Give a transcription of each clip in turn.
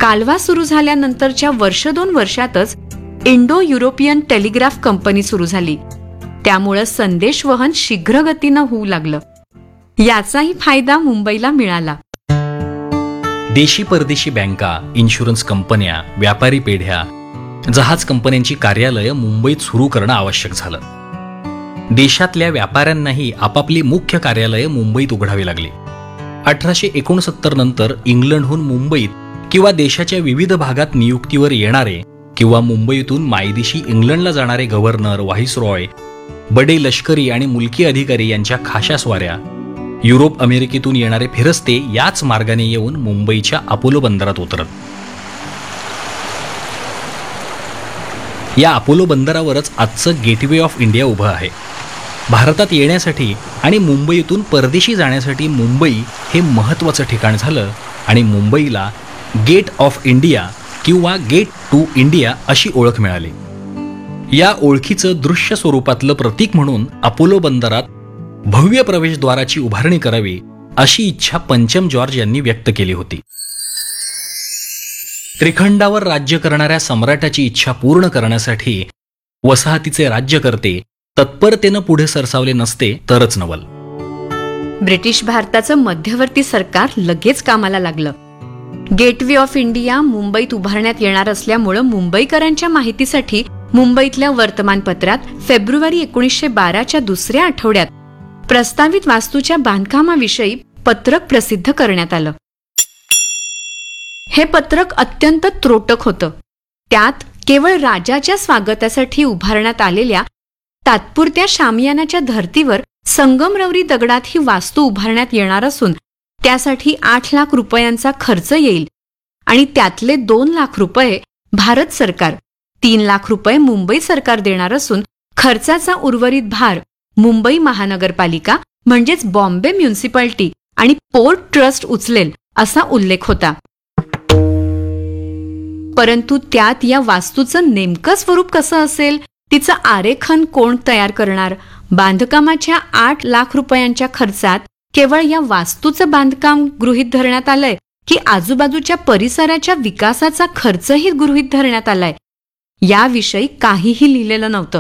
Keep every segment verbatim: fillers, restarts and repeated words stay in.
कालवा सुरू झाल्यानंतरच्या वर्ष दोन वर्षातच इंडो युरोपियन टेलिग्राफ कंपनी सुरू झाली. त्यामुळं संदेशवहन शीघ्रगतीनं होऊ लागलं. याचाही फायदा मुंबईला मिळाला. देशी परदेशी बँका, इन्शुरन्स कंपन्या, व्यापारी पेढ्या, जहाज कंपन्यांची कार्यालयं मुंबईत सुरू करणं आवश्यक झालं. देशातल्या व्यापाऱ्यांनाही आपापली मुख्य कार्यालयं मुंबईत उघडावी लागली. अठराशे एकोणसत्तर नंतर इंग्लंडहून मुंबईत किंवा देशाच्या विविध भागात नियुक्तीवर येणारे किंवा मुंबईतून मायदेशी इंग्लंडला जाणारे गव्हर्नर, व्हाईसरॉय, बडे लष्करी आणि मुलकी अधिकारी यांच्या खाशा स्वाऱ्या, युरोप अमेरिकेतून येणारे फिरस्ते याच मार्गाने येऊन मुंबईच्या अपोलो बंदरात उतरत. या अपोलो बंदरावरच आजचं गेटवे ऑफ इंडिया उभं आहे. भारतात येण्यासाठी आणि मुंबईतून परदेशी जाण्यासाठी मुंबई हे महत्त्वाचं ठिकाण झालं आणि मुंबईला गेट ऑफ इंडिया किंवा गेट टू इंडिया अशी ओळख मिळाली. या ओळखीचं दृश्य स्वरूपातलं प्रतीक म्हणून अपोलो बंदरात भव्य प्रवेशद्वाराची उभारणी करावी अशी इच्छा पंचम जॉर्ज यांनी व्यक्त केली होती. त्रिखंडावर राज्य करणाऱ्या सम्राटाची इच्छा पूर्ण करण्यासाठी वसाहतीचे राज्यकर्ते तत्परतेनं पुढे सरसावले नसते तरच नवल. ब्रिटिश भारताचं मध्यवर्ती सरकार लगेच कामाला लागलं. गेटवे ऑफ इंडिया मुंबईत उभारण्यात येणार असल्यामुळं मुंबईकरांच्या माहितीसाठी मुंबईतल्या वर्तमानपत्रात फेब्रुवारी एकोणीसशे बाराच्या दुसऱ्या आठवड्यात प्रस्तावित वास्तूच्या बांधकामाविषयी पत्रक प्रसिद्ध करण्यात आलं. हे पत्रक अत्यंत त्रोटक होतं. त्यात केवळ राजाच्या स्वागतासाठी उभारण्यात आलेल्या तात्पुरत्या शामियानाच्या धर्तीवर संगमरवरी दगडात ही वास्तू उभारण्यात येणार असून त्यासाठी आठ लाख रुपयांचा खर्च येईल आणि त्यातले दोन लाख रुपये भारत सरकार, तीन लाख रुपये मुंबई सरकार देणार असून खर्चाचा उर्वरित भार मुंबई महानगरपालिका म्हणजेच बॉम्बे म्युनिसिपालिटी आणि पोर्ट ट्रस्ट उचलेल असा उल्लेख होता. परंतु त्यात या वास्तूचं नेमकं स्वरूप कसं असेल, तिचं आरेखन कोण तयार करणार, बांधकामाच्या आठ लाख रुपयांच्या खर्चात केवळ या वास्तूचं बांधकाम गृहीत धरण्यात आलंय की आजूबाजूच्या परिसराच्या विकासाचा खर्चही गृहीत धरण्यात आलाय, याविषयी काहीही लिहिलेलं नव्हतं.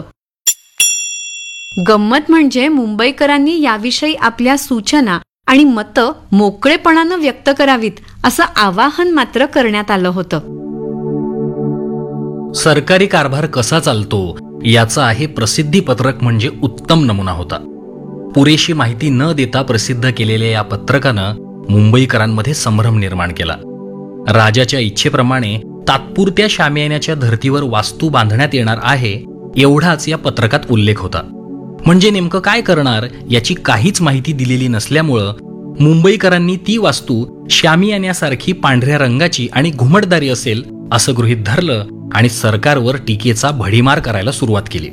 गंमत म्हणजे मुंबईकरांनी याविषयी आपल्या सूचना आणि मतं मोकळेपणानं व्यक्त करावीत असं आवाहन मात्र करण्यात आलं होतं. सरकारी कारभार कसा चालतो याचा हे प्रसिद्धी पत्रक म्हणजे उत्तम नमुना होता. पुरेशी माहिती न देता प्रसिद्ध केलेल्या या पत्रकानं मुंबईकरांमध्ये संभ्रम निर्माण केला. राजाच्या इच्छेप्रमाणे तात्पुरत्या शामियानाच्या धर्तीवर वास्तू बांधण्यात येणार आहे एवढाच या पत्रकात उल्लेख होता. म्हणजे नेमकं काय करणार याची काहीच माहिती दिलेली नसल्यामुळं मुंबईकरांनी ती वास्तू शामियान्यासारखी पांढऱ्या रंगाची आणि घुमटदारी असेल असं गृहीत धरलं आणि सरकारवर टीकेचा भडीमार करायला सुरुवात केली.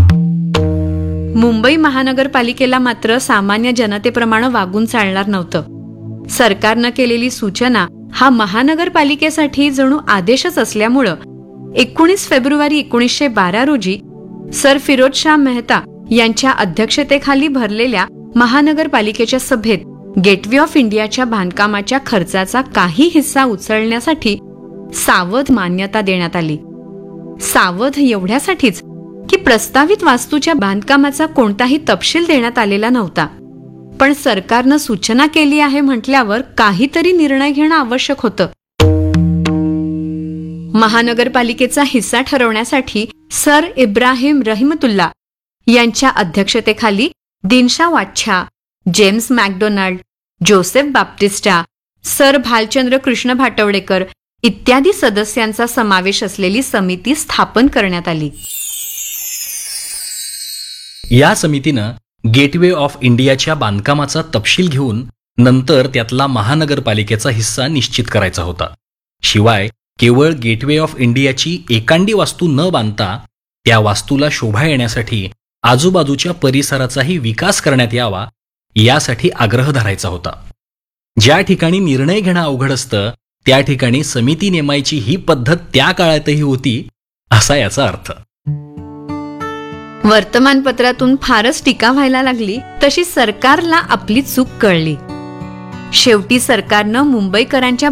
मुंबई महानगरपालिकेला मात्र सामान्य जनतेप्रमाणे वागून चालणार नव्हतं. सरकारनं केलेली सूचना हा महानगरपालिकेसाठी जणू आदेशच असल्यामुळं एकोणीस फेब्रुवारी एकोणीसशे बारा रोजी सर फिरोजशाह मेहता यांच्या अध्यक्षतेखाली भरलेल्या महानगरपालिकेच्या सभेत गेटवे ऑफ इंडियाच्या बांधकामाच्या खर्चाचा काही हिस्सा उचलण्यासाठी सावध मान्यता देण्यात आली. सावध एवढ्यासाठीच की प्रस्तावित वास्तूच्या बांधकामाचा कोणताही तपशील देण्यात आलेला नव्हता. पण सरकारनं सूचना केली आहे म्हटल्यावर काहीतरी निर्णय घेणं आवश्यक होतं. महानगरपालिकेचा हिस्सा ठरवण्यासाठी सर इब्राहिम रहिमतुल्ला यांच्या अध्यक्षतेखाली Dinshaw वाच्छा, James McDonald, Joseph Baptista, sir Bhalchandra Krishna Bhatwadekar इत्यादी सदस्यांचा समावेश असलेली समिती स्थापन करण्यात आली. या समितीनं गेटवे ऑफ इंडियाच्या बांधकामाचा तपशील घेऊन नंतर त्यातला महानगरपालिकेचा हिस्सा निश्चित करायचा होता. शिवाय केवळ गेटवे ऑफ इंडियाची एकांडी वास्तू न बांधता त्या वास्तूला शोभा येण्यासाठी आजूबाजूच्या परिसराचाही विकास करण्यात यावा यासाठी आग्रह धरायचा होता. ज्या ठिकाणी निर्णय घेणं अवघड असतं त्या ठिकाणी समिती नेमायची ही पद्धत त्या काळातही होती असा याचा अर्थ. वर्तमानपत्रातून फारच टीका व्हायला लागली तशी सरकारला आपली चूक कळली. शेवटी सरकारनं मुंबईकरांच्या